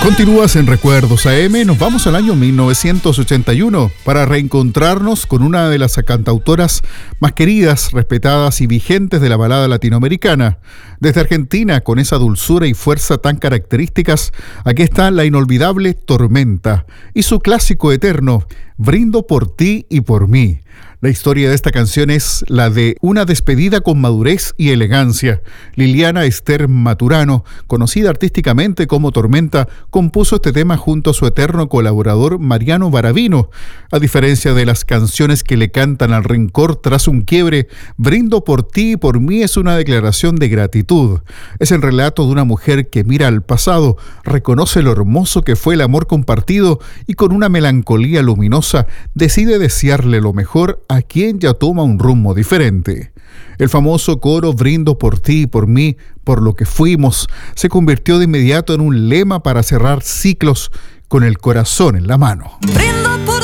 Continúas en Recuerdos AM, nos vamos al año 1981 para reencontrarnos con una de las cantautoras más queridas, respetadas y vigentes de la balada latinoamericana. Desde Argentina, con esa dulzura y fuerza tan características, aquí está la inolvidable Tormenta y su clásico eterno, Brindo por ti y por mí. La historia de esta canción es la de una despedida con madurez y elegancia. Liliana Esther Maturano, conocida artísticamente como Tormenta, compuso este tema junto a su eterno colaborador Mariano Baravino. A diferencia de las canciones que le cantan al rencor tras un quiebre, Brindo por ti y por mí es una declaración de gratitud. Es el relato de una mujer que mira al pasado, reconoce lo hermoso que fue el amor compartido y con una melancolía luminosa decide desearle lo mejor a quien ya toma un rumbo diferente. El famoso coro Brindo por ti y por mí, por lo que fuimos, se convirtió de inmediato en un lema para cerrar ciclos con el corazón en la mano. Brindo